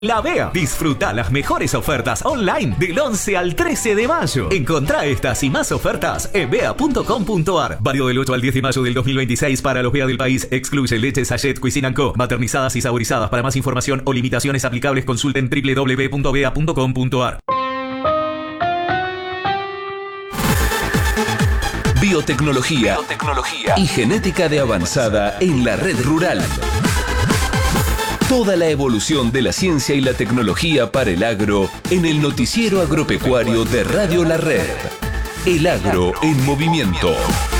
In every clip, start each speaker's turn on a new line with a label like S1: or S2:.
S1: La BEA. Disfruta las mejores ofertas online del 11 al 13 de mayo. Encontrá estas y más ofertas en bea.com.ar. Válido del 8 al 10 de mayo del 2026 para los BEA del país. Excluye leche Sachet Cuisine & Co. Maternizadas y saborizadas. Para más información o limitaciones aplicables consulten www.bea.com.ar.
S2: Biotecnología y genética de avanzada en la red rural. Toda la evolución de la ciencia y la tecnología para el agro en el noticiero agropecuario de Radio La Red. El agro en movimiento.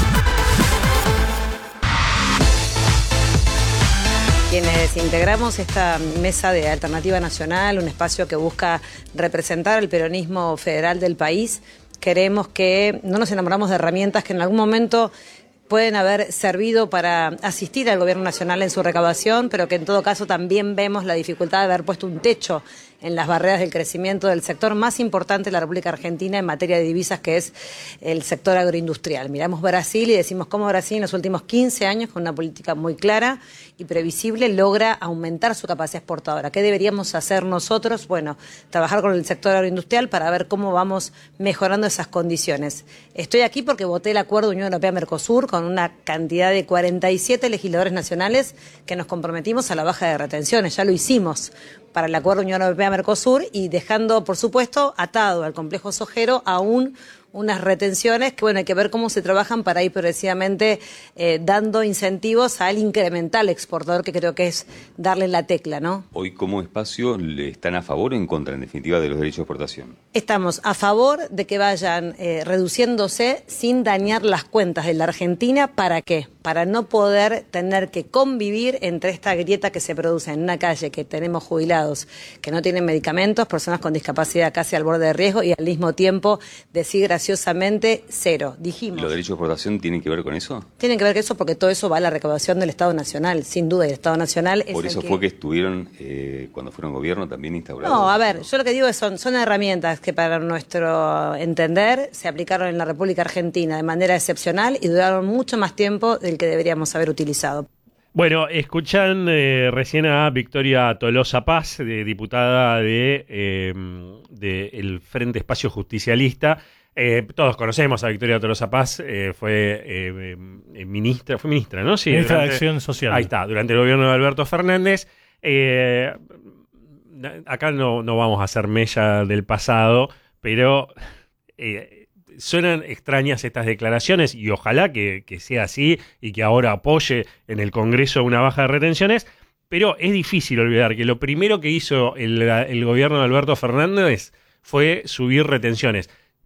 S3: Quienes integramos esta mesa de Alternativa Nacional, un espacio que busca representar el peronismo federal del país, queremos que no nos enamoramos de herramientas que en algún momento pueden haber servido para asistir al gobierno nacional en su recaudación, pero que en todo caso también vemos la dificultad de haber puesto un techo en las barreras del crecimiento del sector más importante de la República Argentina en materia de divisas, que es el sector agroindustrial. Miramos Brasil y decimos cómo Brasil en los últimos 15 años, con una política muy clara y previsible, logra aumentar su capacidad exportadora. ¿Qué deberíamos hacer nosotros? Bueno, trabajar con el sector agroindustrial para ver cómo vamos mejorando esas condiciones. Estoy aquí porque voté el acuerdo Unión Europea-Mercosur con una cantidad de 47 legisladores nacionales que nos comprometimos a la baja de retenciones. Ya lo hicimos para el acuerdo Unión Europea-Mercosur y dejando, por supuesto, atado al complejo sojero aún unas retenciones que, bueno, hay que ver cómo se trabajan para ir progresivamente dando incentivos al incremental exportador, que creo que es darle la tecla, ¿no?
S4: Hoy, como espacio, ¿le están a favor o en contra, en definitiva, de los derechos de exportación?
S3: Estamos a favor de que vayan reduciéndose sin dañar las cuentas de la Argentina. ¿Para qué? Para no poder tener que convivir entre esta grieta que se produce en una calle, que tenemos jubilados que no tienen medicamentos, personas con discapacidad casi al borde de riesgo, y al mismo tiempo decir graciosamente cero. Dijimos.
S4: ¿Los derechos de exportación tienen que ver con eso?
S3: Tienen que ver con eso porque todo eso va a la recaudación del Estado Nacional, sin duda, y el Estado Nacional es
S4: Por eso fue que estuvieron, cuando fueron gobierno, también instaurados.
S3: No, a ver, yo lo que digo es son herramientas que para nuestro entender se aplicaron en la República Argentina de manera excepcional y duraron mucho más tiempo del que deberíamos haber utilizado.
S5: Bueno, escuchan recién a Victoria Tolosa Paz, diputada de el Frente Espacio Justicialista. Todos conocemos a Victoria Tolosa Paz, fue ministra, ¿no? Sí,
S6: ministra de Acción Social.
S5: Ahí está, durante el gobierno de Alberto Fernández. Acá no vamos a hacer mella del pasado, pero suenan extrañas estas declaraciones y ojalá que sea así y que ahora apoye en el Congreso una baja de retenciones, pero es difícil olvidar que lo primero que hizo el gobierno de Alberto Fernández fue subir retenciones.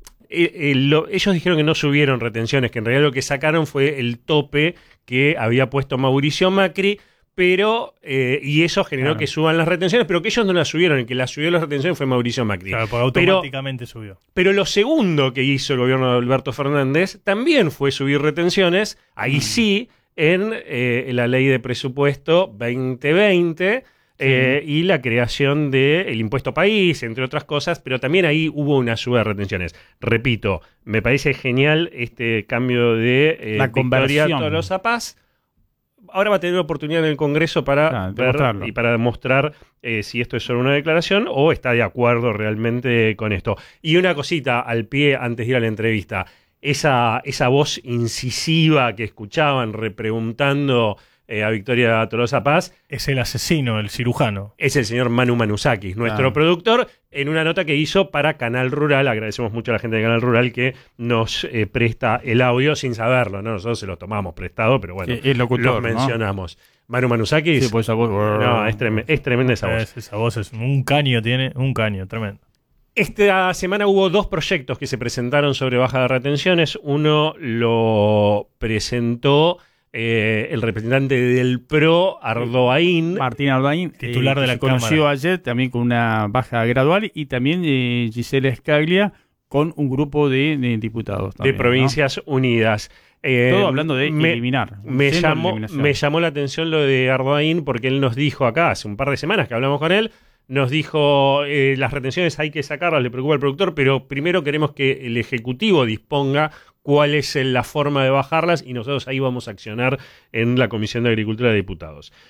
S5: Ellos dijeron que no subieron retenciones, que en realidad lo que sacaron fue el tope que había puesto Mauricio Macri, pero y eso generó que suban las retenciones, pero que ellos no las subieron, el que las subió las retenciones fue Mauricio Macri.
S6: Claro, porque automáticamente subió.
S5: Pero lo segundo que hizo el gobierno de Alberto Fernández también fue subir retenciones, ahí sí, en la ley de presupuesto 2020, y la creación del impuesto país, entre otras cosas, pero también ahí hubo una suba de retenciones. Repito, me parece genial este cambio de
S7: la
S5: Victoria Tolosa Paz. Ahora va a tener la oportunidad en el Congreso para ver y para demostrar si esto es solo una declaración o está de acuerdo realmente con esto. Y una cosita al pie antes de ir a la entrevista. Esa voz incisiva que escuchaban repreguntando a Victoria Tolosa Paz.
S6: Es el asesino, el cirujano.
S5: Es el señor Manu Manusakis, nuestro productor, en una nota que hizo para Canal Rural. Agradecemos mucho a la gente de Canal Rural que nos presta el audio sin saberlo, ¿no? Nosotros se lo tomamos prestado, pero bueno,
S7: el locutor,
S5: lo mencionamos. Manu Manusakis.
S7: Sí, pues esa voz.
S5: No, es tremenda esa voz.
S6: Esa voz es un caño, tremendo.
S5: Esta semana hubo dos proyectos que se presentaron sobre baja de retenciones. Uno lo presentó el representante del PRO, Ardoaín.
S7: Martín Ardoaín,
S6: titular de la Cámara.
S7: Conoció ayer también con una baja gradual y también Gisela Scaglia con un grupo de diputados. También,
S5: de Provincias Unidas.
S7: Todo hablando de eliminar.
S5: Me llamó la atención lo de Ardoaín porque él nos dijo acá, hace un par de semanas que hablamos con él, nos dijo las retenciones hay que sacarlas, le preocupa al productor, pero primero queremos que el Ejecutivo disponga cuál es la forma de bajarlas y nosotros ahí vamos a accionar en la Comisión de Agricultura de Diputados.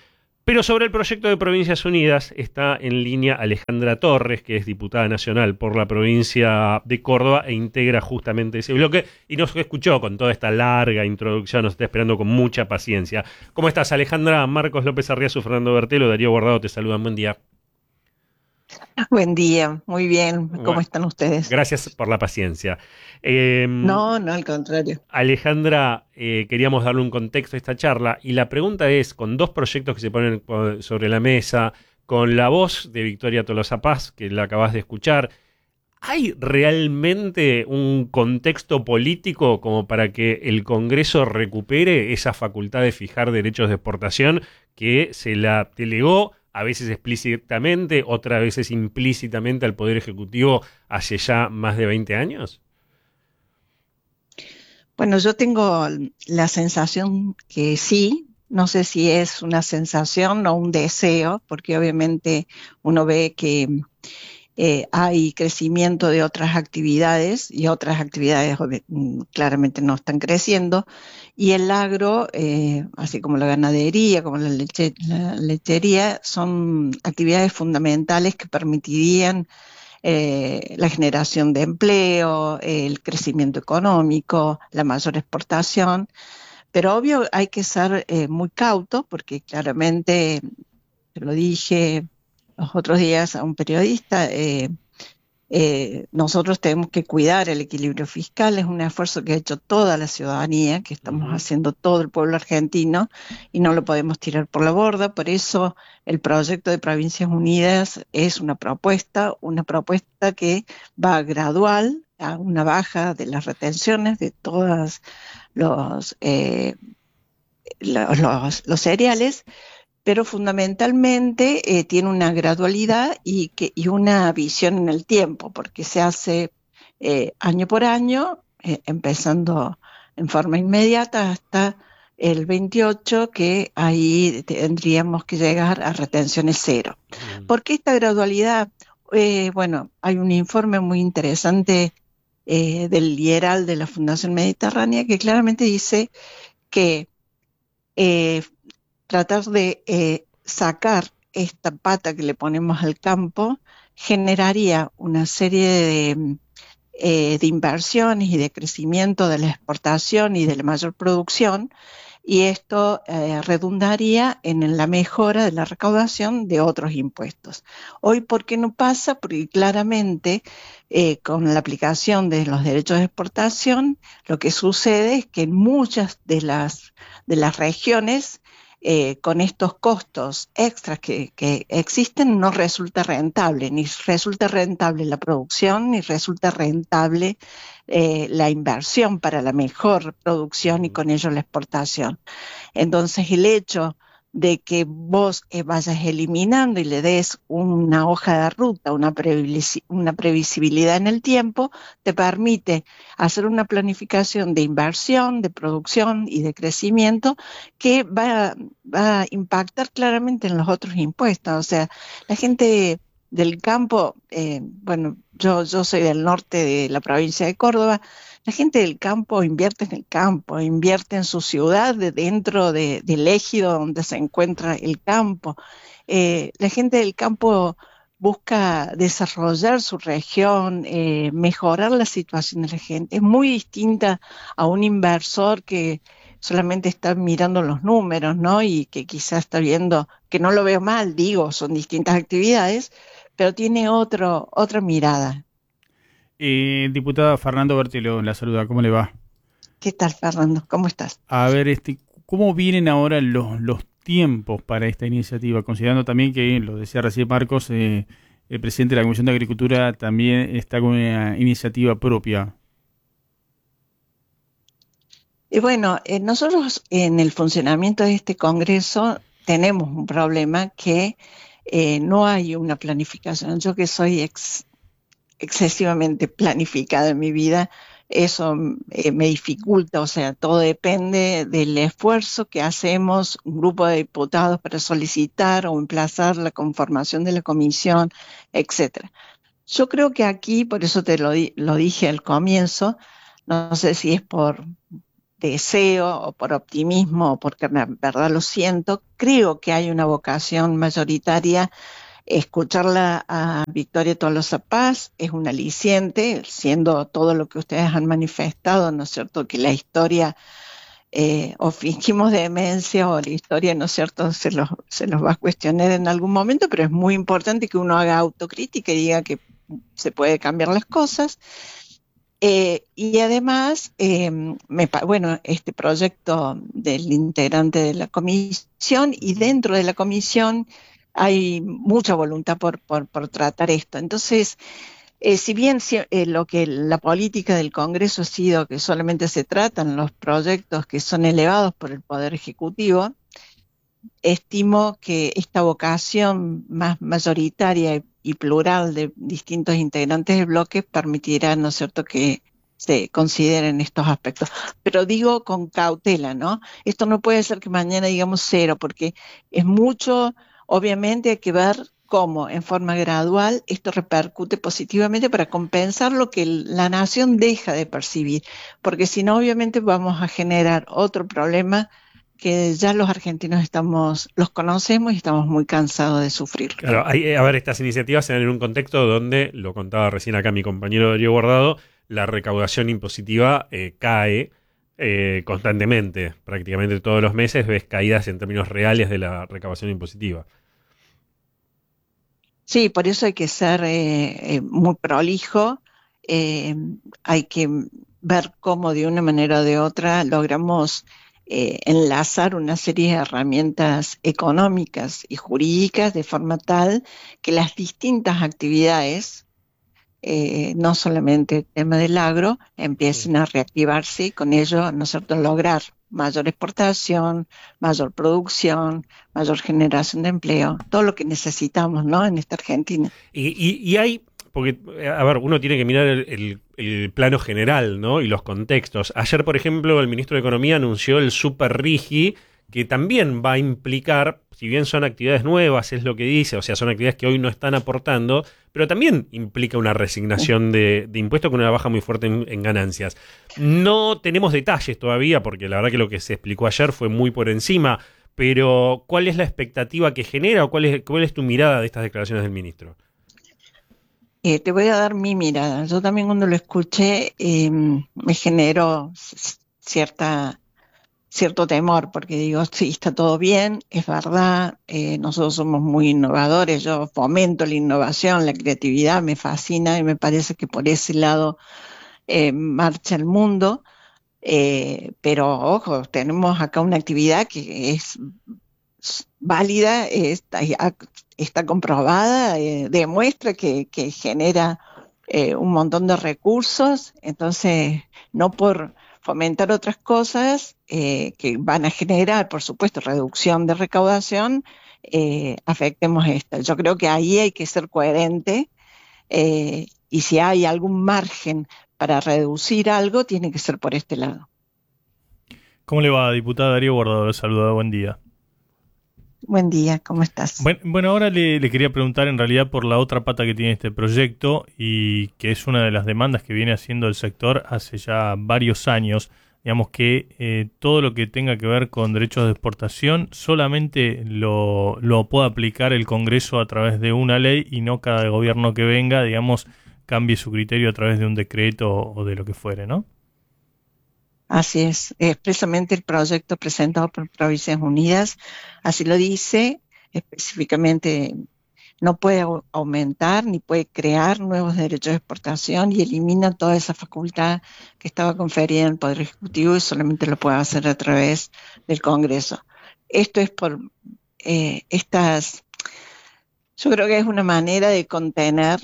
S5: Pero sobre el proyecto de Provincias Unidas está en línea Alejandra Torres, que es diputada nacional por la provincia de Córdoba e integra justamente ese bloque y nos escuchó con toda esta larga introducción, nos está esperando con mucha paciencia. ¿Cómo estás, Alejandra? Marcos López Arriazu, Fernando Bertelo, Darío Guardado te saludan. Buen día.
S8: Buen día, muy bien. ¿Cómo
S5: Bueno,
S8: están ustedes?
S5: gracias por la paciencia.
S8: No, al contrario.
S5: Alejandra, queríamos darle un contexto a esta charla y la pregunta es, con dos proyectos que se ponen sobre la mesa, con la voz de Victoria Tolosa Paz, que la acabas de escuchar, ¿hay realmente un contexto político como para que el Congreso recupere esa facultad de fijar derechos de exportación que se la delegó a veces explícitamente, otras veces implícitamente al Poder Ejecutivo hace ya más de 20 años?
S8: Bueno, yo tengo la sensación que sí, no sé si es una sensación o un deseo, porque obviamente uno ve que hay crecimiento de otras actividades y otras actividades claramente no están creciendo, y el agro, así como la ganadería, como la lechería, son actividades fundamentales que permitirían la generación de empleo, el crecimiento económico, la mayor exportación, pero obvio hay que ser muy cauto porque claramente, lo dije los otros días a un periodista, nosotros tenemos que cuidar el equilibrio fiscal, es un esfuerzo que ha hecho toda la ciudadanía, que estamos haciendo todo el pueblo argentino y no lo podemos tirar por la borda. Por eso el proyecto de Provincias Unidas es una propuesta que va gradual a una baja de las retenciones de todos los cereales, pero fundamentalmente tiene una gradualidad y una visión en el tiempo, porque se hace año por año, empezando en forma inmediata hasta el 28, que ahí tendríamos que llegar a retenciones cero. ¿Por qué esta gradualidad? Bueno, hay un informe muy interesante del IERAL de la Fundación Mediterránea que claramente dice que tratar de sacar esta pata que le ponemos al campo generaría una serie de inversiones y de crecimiento de la exportación y de la mayor producción, y esto redundaría en la mejora de la recaudación de otros impuestos. Hoy, ¿por qué no pasa? Porque claramente con la aplicación de los derechos de exportación, lo que sucede es que en muchas de las regiones, con estos costos extras que existen, no resulta rentable, ni resulta rentable la producción, ni resulta rentable la inversión para la mejor producción y con ello la exportación. Entonces, el hecho de que vos vayas eliminando y le des una hoja de ruta, una previsibilidad en el tiempo, te permite hacer una planificación de inversión, de producción y de crecimiento que va a impactar claramente en los otros impuestos. O sea, la gente del campo, bueno, yo soy del norte de la provincia de Córdoba. La gente del campo invierte en el campo, invierte en su ciudad, dentro del ejido donde se encuentra el campo. La gente del campo busca desarrollar su región, mejorar la situación de la gente. Es muy distinta a un inversor que solamente está mirando los números, ¿no? Y que quizás está viendo, que no lo veo mal, digo, son distintas actividades, pero tiene otra mirada.
S7: Diputada Fernando Bertelo, la saluda, ¿cómo le va?
S8: ¿Qué tal, Fernando? ¿Cómo estás?
S7: A ver, ¿cómo vienen ahora los tiempos para esta iniciativa? Considerando también que, lo decía recién Marcos, el presidente de la Comisión de Agricultura también está con una iniciativa propia.
S8: Y bueno, nosotros en el funcionamiento de este Congreso tenemos un problema que no hay una planificación. Yo que soy excesivamente planificada en mi vida, eso me dificulta, o sea, todo depende del esfuerzo que hacemos un grupo de diputados para solicitar o emplazar la conformación de la comisión, etcétera. Yo creo que aquí, por eso te lo dije al comienzo, no sé si es por deseo o por optimismo o porque en verdad lo siento, creo que hay una vocación mayoritaria. Escucharla a Victoria Tolosa Paz es un aliciente, siendo todo lo que ustedes han manifestado, ¿no es cierto?, que la historia o fingimos demencia o la historia, ¿no es cierto?, se los va a cuestionar en algún momento, pero es muy importante que uno haga autocrítica y diga que se puede cambiar las cosas. Y además, bueno, este proyecto del integrante de la comisión, y dentro de la comisión hay mucha voluntad por tratar esto. Entonces, si bien lo que la política del Congreso ha sido que solamente se tratan los proyectos que son elevados por el Poder Ejecutivo, estimo que esta vocación más mayoritaria y plural de distintos integrantes del bloque permitirá, ¿no es cierto?, que se consideren estos aspectos. Pero digo con cautela, ¿no? Esto no puede ser que mañana digamos 0, porque es mucho. Obviamente hay que ver cómo, en forma gradual, esto repercute positivamente para compensar lo que la nación deja de percibir, porque si no, obviamente vamos a generar otro problema que ya los argentinos los conocemos y estamos muy cansados de sufrir.
S5: Claro, a ver, estas iniciativas se dan en un contexto donde, lo contaba recién acá mi compañero Darío Guardado, la recaudación impositiva cae constantemente. Prácticamente todos los meses ves caídas en términos reales de la recaudación impositiva.
S8: Sí, por eso hay que ser muy prolijo, hay que ver cómo de una manera o de otra logramos enlazar una serie de herramientas económicas y jurídicas de forma tal que las distintas actividades, no solamente el tema del agro, empiecen a reactivarse y con ello, ¿no es cierto?, lograr mayor exportación, mayor producción, mayor generación de empleo, todo lo que necesitamos, ¿no?, en esta Argentina.
S5: Y hay, porque, a ver, uno tiene que mirar el plano general, ¿no?, y los contextos. Ayer, por ejemplo, el ministro de Economía anunció el Super Rigi, que también va a implicar, si bien son actividades nuevas, es lo que dice, o sea, son actividades que hoy no están aportando, pero también implica una resignación de impuestos con una baja muy fuerte en ganancias. No tenemos detalles todavía, porque la verdad que lo que se explicó ayer fue muy por encima, pero ¿cuál es la expectativa que genera o cuál es tu mirada de estas declaraciones del ministro?
S8: Te voy a dar mi mirada. Yo también cuando lo escuché me generó cierto temor, porque digo, sí, está todo bien, es verdad, nosotros somos muy innovadores, yo fomento la innovación, la creatividad, me fascina y me parece que por ese lado marcha el mundo, pero ojo, tenemos acá una actividad que es válida, está comprobada, demuestra que genera un montón de recursos, entonces no por fomentar otras cosas que van a generar, por supuesto, reducción de recaudación, afectemos esta. Yo creo que ahí hay que ser coherente y si hay algún margen para reducir algo, tiene que ser por este lado.
S6: ¿Cómo le va, diputada? Darío Guardado, le saluda, buen día.
S8: Buen día, ¿cómo estás?
S6: Bueno, ahora le quería preguntar en realidad por la otra pata que tiene este proyecto y que es una de las demandas que viene haciendo el sector hace ya varios años. Digamos que todo lo que tenga que ver con derechos de exportación solamente lo puede aplicar el Congreso a través de una ley y no cada gobierno que venga, digamos, cambie su criterio a través de un decreto o de lo que fuere, ¿no?
S8: Así es, expresamente el proyecto presentado por Provincias Unidas, así lo dice, específicamente no puede aumentar ni puede crear nuevos derechos de exportación y elimina toda esa facultad que estaba conferida en el Poder Ejecutivo y solamente lo puede hacer a través del Congreso. Esto es por yo creo que es una manera de contener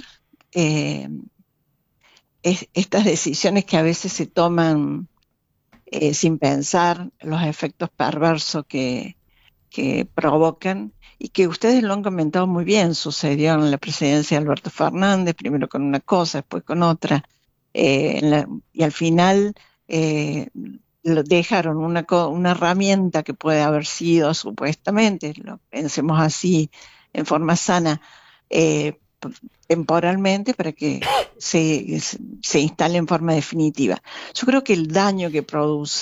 S8: estas decisiones que a veces se toman sin pensar los efectos perversos que provocan y que ustedes lo han comentado muy bien. Sucedió en la presidencia de Alberto Fernández, primero con una cosa, después con otra, y al final lo dejaron una herramienta que puede haber sido supuestamente, lo pensemos así, en forma sana, temporalmente para que se instale en forma definitiva. Yo creo que el daño que produce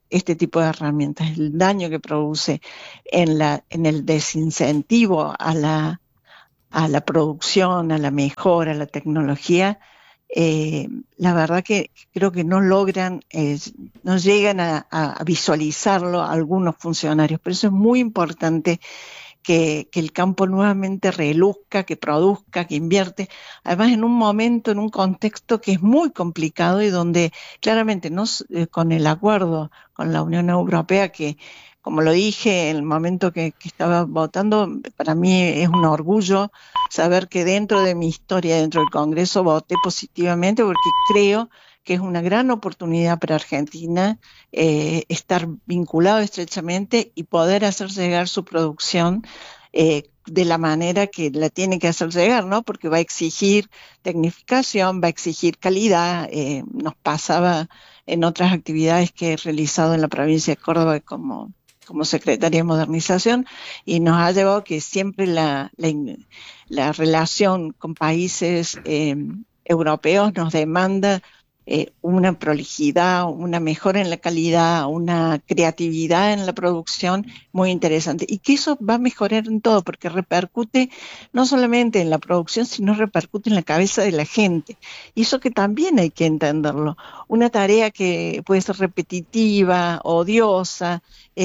S8: este tipo de herramientas, el daño que produce en el desincentivo a la producción, a la mejora, a la tecnología, la verdad que creo que no logran, no llegan a visualizarlo algunos funcionarios. Por eso es muy importante que el campo nuevamente reluzca, que produzca, que invierte, además en un momento, en un contexto que es muy complicado y donde claramente con el acuerdo con la Unión Europea, que como lo dije en el momento que estaba votando, para mí es un orgullo saber que dentro de mi historia, dentro del Congreso, voté positivamente porque creo que es una gran oportunidad para Argentina estar vinculado estrechamente y poder hacer llegar su producción de la manera que la tiene que hacer llegar, ¿no? Porque va a exigir tecnificación, va a exigir calidad. Nos pasaba en otras actividades que he realizado en la provincia de Córdoba como Secretaría de Modernización, y nos ha llevado que siempre la relación con países europeos nos demanda una prolijidad, una mejora en la calidad, una creatividad en la producción muy interesante, y que eso va a mejorar en todo porque repercute no solamente en la producción, sino repercute en la cabeza de la gente, y eso que también hay que entenderlo. Una tarea que puede ser repetitiva, odiosa,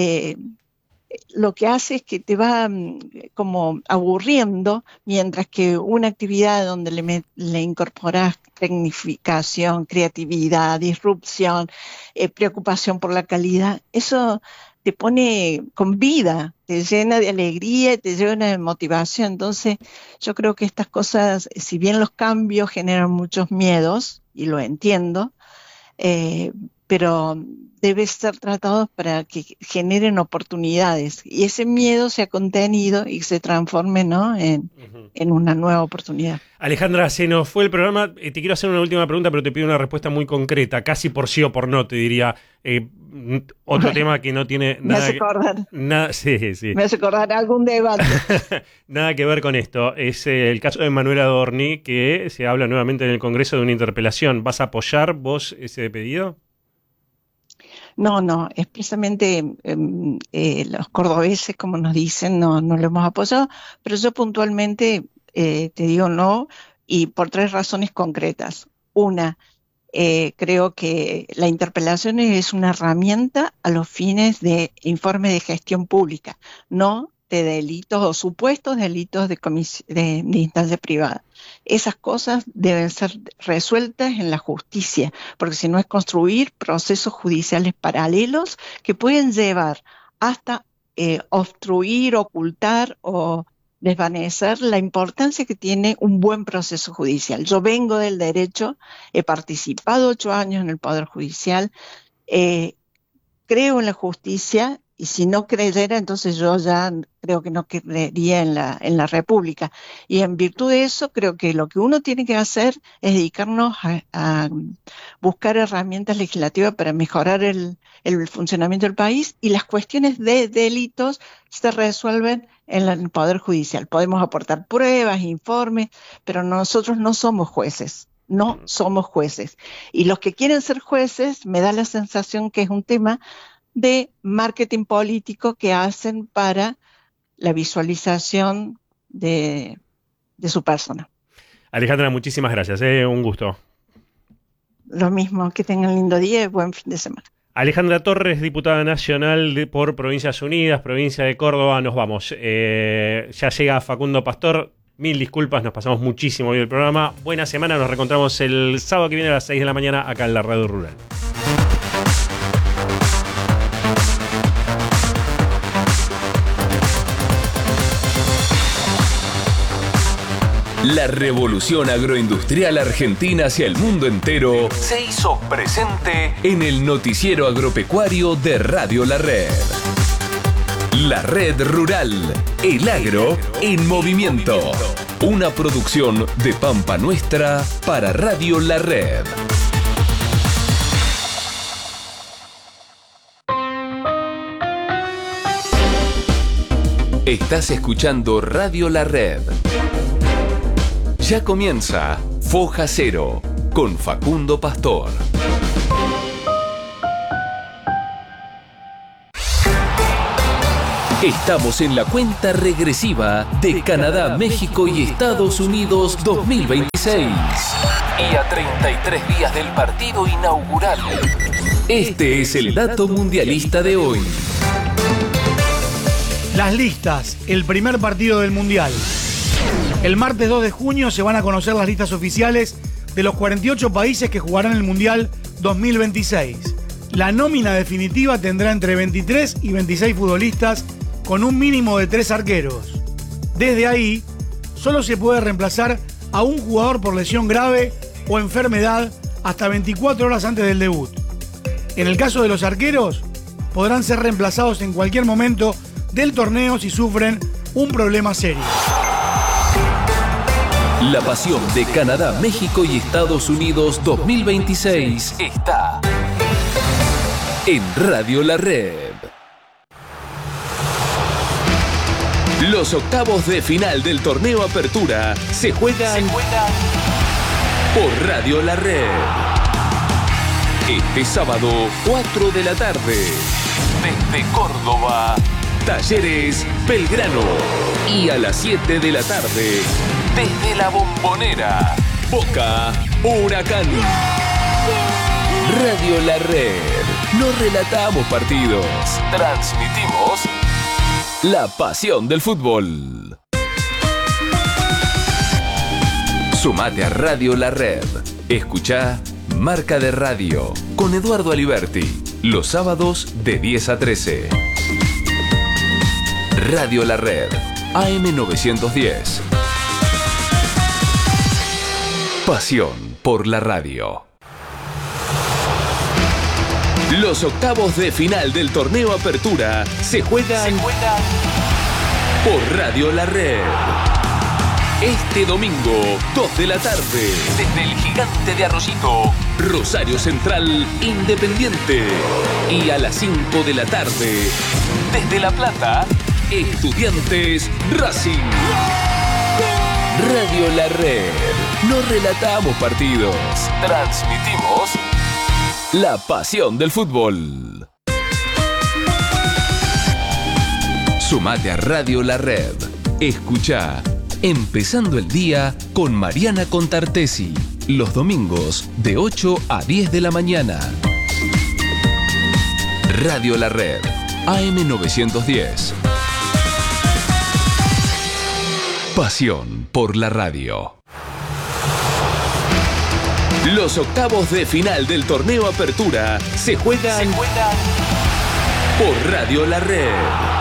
S8: lo que hace es que te va como aburriendo, mientras que una actividad donde le incorporas tecnificación, creatividad, disrupción, preocupación por la calidad, eso te pone con vida, te llena de alegría y te llena de motivación. Entonces yo creo que estas cosas, si bien los cambios generan muchos miedos, y lo entiendo, pero debe ser tratados para que generen oportunidades y ese miedo sea contenido y se transforme, ¿no? en una nueva oportunidad.
S5: Alejandra, se nos fue el programa. Te quiero hacer una última pregunta, pero te pido una respuesta muy concreta, casi por sí o por no, te diría. Otro tema que no tiene
S8: nada. Me hace acordar.
S5: Sí.
S8: Me hace acordar algún debate.
S5: Nada que ver con esto. Es el caso de Manuela Adorni, que se habla nuevamente en el Congreso de una interpelación. ¿Vas a apoyar vos ese pedido?
S8: No, expresamente los cordobeses, como nos dicen, no lo hemos apoyado, pero yo puntualmente te digo no, y por 3 razones concretas. Una, creo que la interpelación es una herramienta a los fines de informe de gestión pública, no de delitos o supuestos delitos de instancia privada. Esas cosas deben ser resueltas en la justicia, porque si no es construir procesos judiciales paralelos que pueden llevar hasta obstruir, ocultar o desvanecer la importancia que tiene un buen proceso judicial. Yo vengo del derecho, he participado 8 años en el Poder Judicial, creo en la justicia, y si no creyera, entonces yo ya creo que no creería en la República. Y en virtud de eso, creo que lo que uno tiene que hacer es dedicarnos a buscar herramientas legislativas para mejorar el funcionamiento del país, y las cuestiones de delitos se resuelven en el Poder Judicial. Podemos aportar pruebas, informes, pero nosotros no somos jueces. No somos jueces. Y los que quieren ser jueces, me da la sensación que es un tema de marketing político que hacen para la visualización de su persona.
S5: Alejandra, muchísimas gracias, un gusto.
S8: Lo mismo, que tengan lindo día y buen fin de semana.
S5: Alejandra Torres, diputada nacional por Provincias Unidas, provincia de Córdoba. Nos vamos. Ya llega Facundo Pastor. 1000 disculpas, nos pasamos muchísimo hoy el programa. Buena semana, nos reencontramos el sábado que viene a las 6 de la mañana acá en la Radio Rural.
S2: La revolución agroindustrial argentina hacia el mundo entero se hizo presente en el noticiero agropecuario de Radio La Red. La Red Rural, el agro en movimiento. Una producción de Pampa Nuestra para Radio La Red. Estás escuchando Radio La Red. Ya comienza Foja Cero con Facundo Pastor. Estamos en la cuenta regresiva de Canadá, México y Estados Unidos 2026. Y a 33 días del partido inaugural. Este es el dato mundialista de hoy.
S9: Las listas, el primer partido del Mundial. El martes 2 de junio se van a conocer las listas oficiales de los 48 países que jugarán el Mundial 2026. La nómina definitiva tendrá entre 23 y 26 futbolistas con un mínimo de 3 arqueros. Desde ahí, solo se puede reemplazar a un jugador por lesión grave o enfermedad hasta 24 horas antes del debut. En el caso de los arqueros, podrán ser reemplazados en cualquier momento del torneo si sufren un problema serio.
S2: La pasión de Canadá, México y Estados Unidos 2026 está en Radio La Red. Los octavos de final del torneo Apertura se juegan por Radio La Red. Este sábado, 4 de la tarde, desde Córdoba, Talleres Belgrano. Y a las 7 de la tarde, desde La Bombonera, Boca Huracán. Radio La Red. No relatamos partidos, transmitimos la pasión del fútbol. Sumate a Radio La Red. Escuchá Marca de Radio con Eduardo Aliberti, los sábados de 10 a 13. Radio La Red, AM 910. Pasión por la radio. Los octavos de final del torneo Apertura se juegan por Radio La Red. Este domingo, 2 de la tarde, desde el Gigante de Arroyito, Rosario Central, Independiente. Y a las 5 de la tarde, desde La Plata, Estudiantes Racing. Radio La Red. No relatamos partidos, transmitimos la pasión del fútbol. Sumate a Radio La Red. Escuchá Empezando el Día con Mariana Contartesi, los domingos de 8 a 10 de la mañana. Radio La Red, AM 910. Pasión por la radio. Los octavos de final del torneo Apertura se juegan por Radio La Red.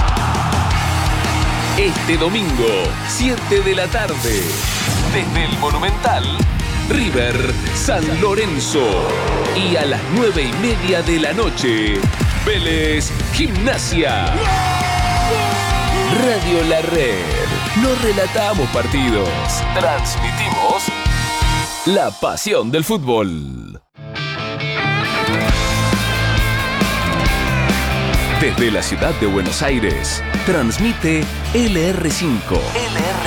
S2: Este domingo, 7 de la tarde, desde el Monumental, River San Lorenzo. Y a las 9:30 de la noche, Vélez Gimnasia. Radio La Red. No relatamos partidos, transmitimos la pasión del fútbol. Desde la ciudad de Buenos Aires, transmite LR5.